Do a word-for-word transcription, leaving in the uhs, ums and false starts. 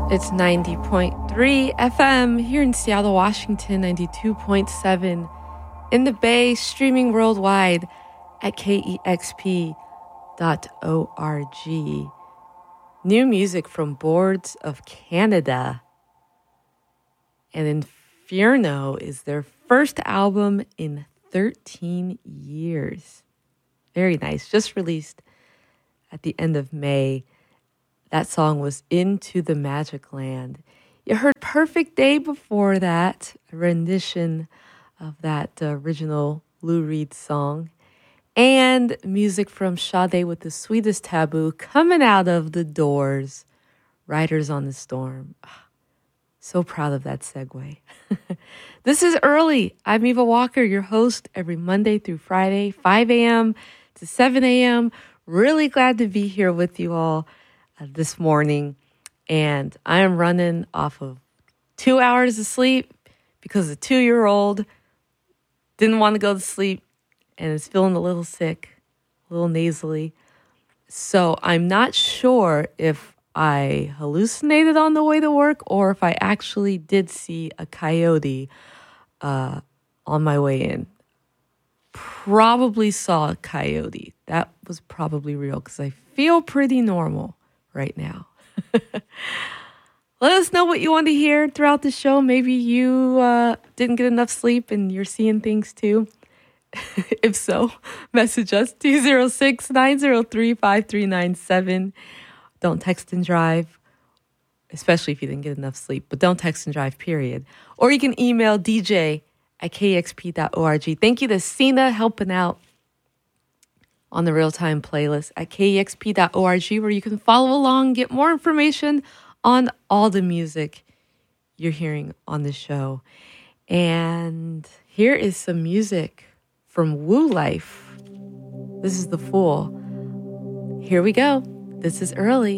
It's ninety point three F M here in Seattle, Washington, ninety-two point seven in the Bay, streaming worldwide at K E X P dot org. New music from Boards of Canada. And Inferno is their first album in thirteen years. Very nice. Just released at the end of May. That song was Into the Magic Land. You heard Perfect Day before that, a rendition of that uh, original Lou Reed song. And music from Sade with the Sweetest Taboo coming out of The Doors, Riders on the Storm. So proud of that segue. This is Early. I'm Eva Walker, your host every Monday through Friday, five a.m. to seven a.m. Really glad to be here with you all uh, this morning. And I am running off of two hours of sleep because the two-year-old didn't want to go to sleep and is feeling a little sick, a little nasally. So I'm not sure if I hallucinated on the way to work or if I actually did see a coyote uh, on my way in. Probably saw a coyote. That was probably real because I feel pretty normal right now. Let us know what you want to hear throughout the show. Maybe you uh, didn't get enough sleep and you're seeing things too. If so, message us two oh six, nine oh three, five three nine seven. Don't text and drive, especially if you didn't get enough sleep. But don't text and drive, period. Or you can email D J at K E X P dot org. Thank you to Sina helping out on the real-time playlist at K E X P dot org, where you can follow along, get more information on all the music you're hearing on the show. And here is some music from Woo Life. This is The Fool. Here we go. This is Early.